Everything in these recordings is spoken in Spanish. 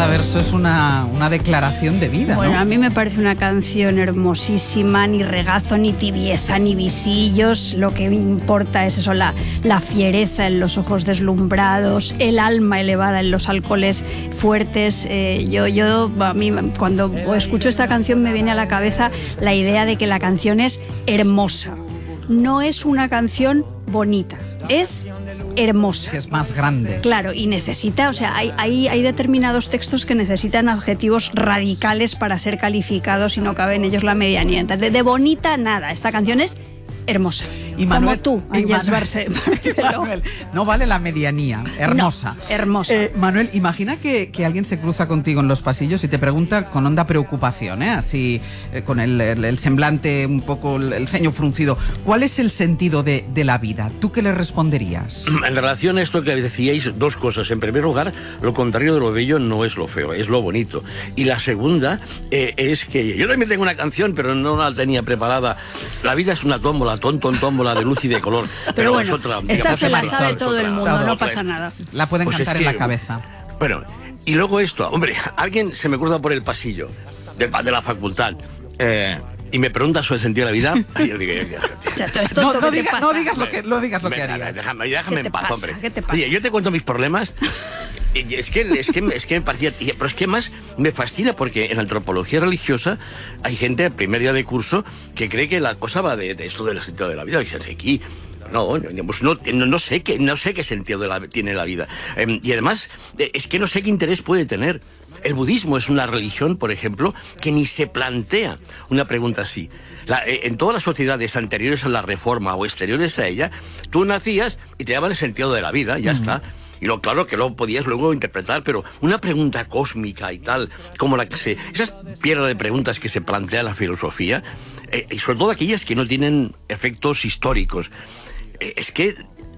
verso es una declaración de vida, Bueno, ¿no? a mí me parece una canción hermosísima, ni regazo, ni tibieza, ni visillos. Lo que me importa es eso, la fiereza en los ojos deslumbrados, el alma elevada en los alcoholes fuertes. A mí, cuando escucho esta canción, me viene a la cabeza la idea de que la canción es hermosa. No es una canción bonita, es hermosa. Que es más grande. Claro, y necesita, o sea, hay determinados textos que necesitan adjetivos radicales para ser calificados y no cabe en ellos la medianía. Entonces, de bonita, nada. Esta canción es hermosa. Y Manuel, como tú, Ángels Barceló. Manuel, no vale la medianía, hermosa. No, hermosa. Manuel, imagina que alguien se cruza contigo en los pasillos y te pregunta con honda preocupación, así con el semblante un poco, el ceño fruncido, ¿cuál es el sentido de la vida? ¿Tú qué le responderías? En relación a esto que decíais, dos cosas. En primer lugar, lo contrario de lo bello no es lo feo, es lo bonito. Y la segunda es que yo también tengo una canción, pero no la tenía preparada. La vida es una tómbola, tómbola de luz y de color. Pero bueno, es otra, esta se la digamos, sabe es todo otra. el mundo, no pasa nada. La pueden Pues cantar es en que, la cabeza. Bueno, y luego esto, hombre, alguien se me cruza por el pasillo de la facultad y me pregunta sobre el sentido de la vida. Y yo digo, No digas lo que harías. Déjame en paz, hombre. ¿Qué te pasa? Oye, yo te cuento mis problemas. Y es que me parecía... Pero es que más me fascina porque en antropología religiosa hay gente al primer día de curso que cree que la cosa va de esto del sentido de la vida. Y dice, aquí... No sé qué sentido tiene la vida. Y además, es que no sé qué interés puede tener. El budismo es una religión, por ejemplo, que ni se plantea una pregunta así. En todas las sociedades anteriores a la reforma o exteriores a ella, tú nacías y te daban el sentido de la vida, ya está. Y claro que lo podías luego interpretar, pero una pregunta cósmica y tal, como esas piedras de preguntas que se plantea la filosofía, y sobre todo aquellas que no tienen efectos históricos, es que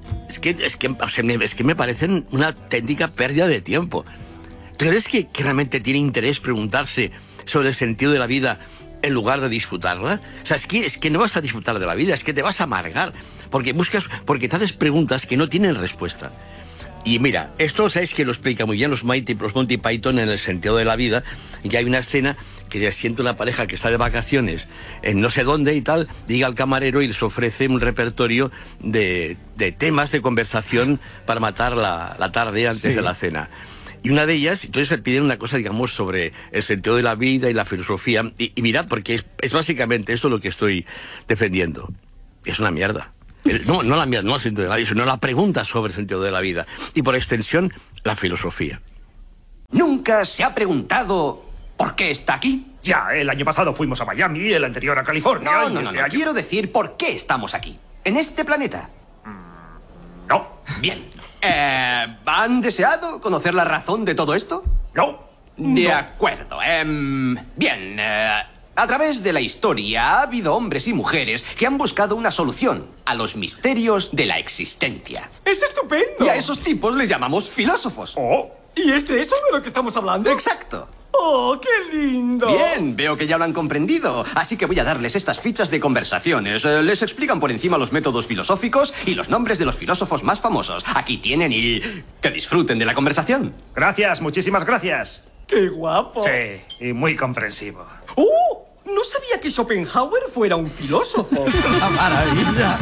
me parecen una auténtica pérdida de tiempo. ¿Tú crees que realmente tiene interés preguntarse sobre el sentido de la vida en lugar de disfrutarla? O sea, es que no vas a disfrutar de la vida, es que te vas a amargar, porque te haces preguntas que no tienen respuesta. Y mira, esto sabéis que lo explica muy bien los Monty Python en el sentido de la vida, y que hay una escena que se siente una pareja que está de vacaciones en no sé dónde y tal, llega al camarero y les ofrece un repertorio de temas de conversación para matar la tarde antes de la cena. Y una de ellas, entonces le piden una cosa, digamos, sobre el sentido de la vida y la filosofía. Y mirad, porque es básicamente esto lo que estoy defendiendo. Es una mierda. No la mierda, no el sentido de la vida, sino la pregunta sobre el sentido de la vida. Y por extensión, la filosofía. ¿Nunca se ha preguntado por qué está aquí? Ya, el año pasado fuimos a Miami, el anterior a California. No. Quiero decir, ¿por qué estamos aquí? ¿En este planeta? No. Bien. ¿Han deseado conocer la razón de todo esto? No. De acuerdo. Bien. A través de la historia ha habido hombres y mujeres que han buscado una solución a los misterios de la existencia. ¡Es estupendo! Y a esos tipos les llamamos filósofos. Oh. ¿Y es de eso de lo que estamos hablando? Exacto. ¡Oh, qué lindo! Bien, veo que ya lo han comprendido. Así que voy a darles estas fichas de conversaciones. Les explican por encima los métodos filosóficos y los nombres de los filósofos más famosos. Aquí tienen y que disfruten de la conversación. Gracias, muchísimas gracias. ¡Qué guapo! Sí, y muy comprensivo. ¡Oh! No sabía que Schopenhauer fuera un filósofo. ¡Una maravilla!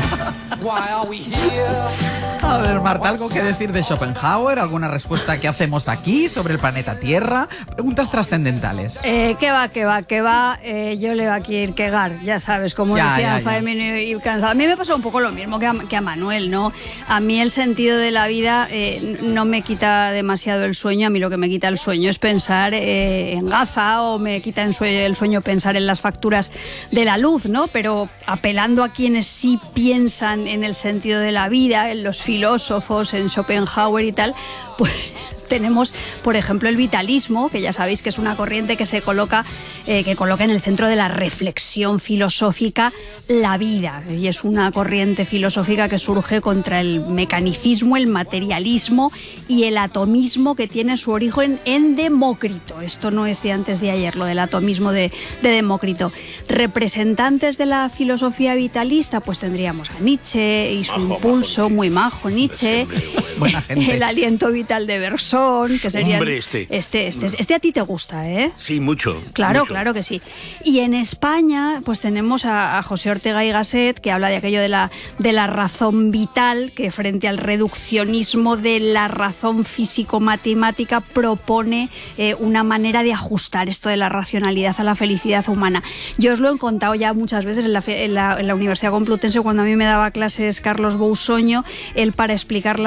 A ver, Marta, ¿algo que decir de Schopenhauer? ¿Alguna respuesta que hacemos aquí sobre el planeta Tierra? Preguntas trascendentales. ¿Qué va? Yo leo a Kierkegaard, ya sabes, como decía Faemino y cansado. A mí me pasa un poco lo mismo que a Manuel, ¿no? A mí el sentido de la vida no me quita demasiado el sueño. A mí lo que me quita el sueño es pensar en Gaza, o me quita el sueño pensar en las facturas de la luz, ¿no? Pero apelando a quienes sí piensan en el sentido de la vida, en los filósofos, en Schopenhauer y tal, pues tenemos, por ejemplo, el vitalismo, que ya sabéis que es una corriente que se coloca en el centro de la reflexión filosófica la vida, y es una corriente filosófica que surge contra el mecanicismo, el materialismo y el atomismo, que tiene su origen en Demócrito. Esto no es de antes de ayer, lo del atomismo de Demócrito. Representantes de la filosofía vitalista, pues tendríamos a Nietzsche y su impulso, muy majo Nietzsche. Buena gente. El aliento vital de Bersón, que sería... Hombre, Este a ti te gusta, ¿eh? Sí, mucho. Claro, mucho. claro que sí. Y en España, pues tenemos a José Ortega y Gasset, que habla de aquello de la razón vital, que frente al reduccionismo de la razón físico-matemática propone una manera de ajustar esto de la racionalidad a la felicidad humana. Yo os lo he contado ya muchas veces en la Universidad Complutense, cuando a mí me daba clases Carlos Bousoño, él, para explicar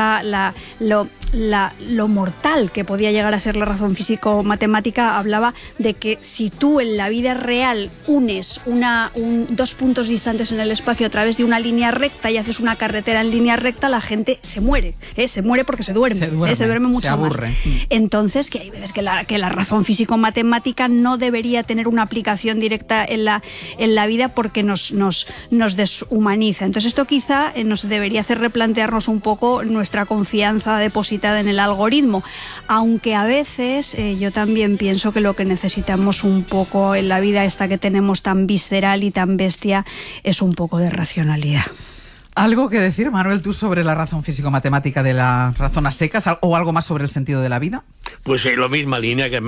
lo mortal que podía llegar a ser la razón físico-matemática, hablaba de que si tú en la vida real unes dos puntos distantes en el espacio a través de una línea recta y haces una carretera en línea recta, la gente se muere, se muere porque se duerme mucho se aburre. más. Entonces, que hay veces que la razón físico-matemática no debería tener una aplicación directa en la vida, porque nos deshumaniza. Entonces, esto quizá nos debería hacer replantearnos un poco nuestra confianza depositada en el algoritmo, aunque a veces yo también pienso que lo que necesitamos un poco en la vida esta que tenemos tan visceral y tan bestia es un poco de racionalidad. ¿Algo que decir, Manuel, tú sobre la razón físico-matemática de la razón a secas, o algo más sobre el sentido de la vida? Pues la misma línea que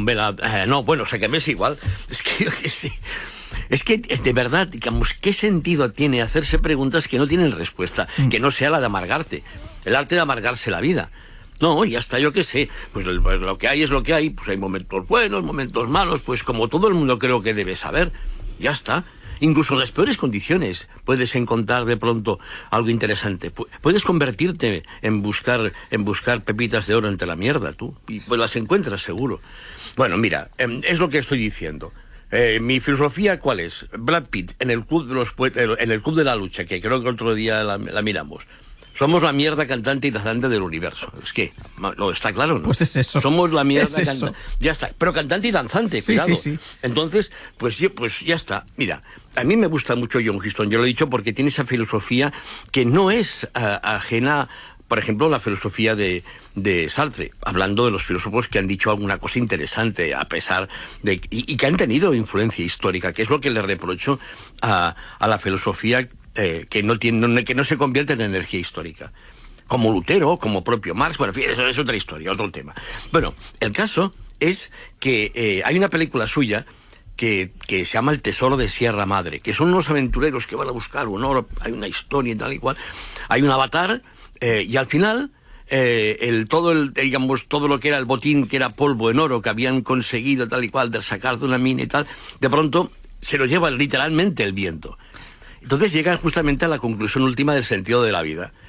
que me es igual. Es que yo qué sé. Es que, de verdad, digamos, ¿qué sentido tiene hacerse preguntas que no tienen respuesta? Que no sea la de amargarte. El arte de amargarse la vida. No, ya está, yo qué sé. Pues lo que hay es lo que hay. Pues hay momentos buenos, momentos malos. Pues como todo el mundo creo que debe saber. Ya está. Incluso en las peores condiciones puedes encontrar de pronto algo interesante. Puedes convertirte en buscar pepitas de oro entre la mierda, tú. Y pues las encuentras seguro. Bueno, mira, es lo que estoy diciendo. Mi filosofía, ¿cuál es? Brad Pitt, en el Club de la Lucha, que creo que otro día la miramos. Somos la mierda cantante y danzante del universo. Es que, ¿está claro, no? Pues es eso. Somos la mierda cantante. Ya está. Pero cantante y danzante, cuidado. Sí. Entonces, pues ya está. Mira, a mí me gusta mucho John Huston, yo lo he dicho, porque tiene esa filosofía que no es ajena, por ejemplo, la filosofía de Sartre, hablando de los filósofos que han dicho alguna cosa interesante, a pesar de... Y que han tenido influencia histórica, que es lo que le reprocho a la filosofía que no se convierte en energía histórica, como Lutero, como propio Marx. Bueno, eso es otra historia, otro tema. Bueno, el caso es que hay una película suya que se llama El tesoro de Sierra Madre, que son unos aventureros que van a buscar un oro, hay una historia y tal y cual, hay un avatar, y al final todo lo que era el botín, que era polvo en oro que habían conseguido tal y cual de sacar de una mina y tal, de pronto se lo lleva literalmente el viento. Entonces llegan justamente a la conclusión última del sentido de la vida.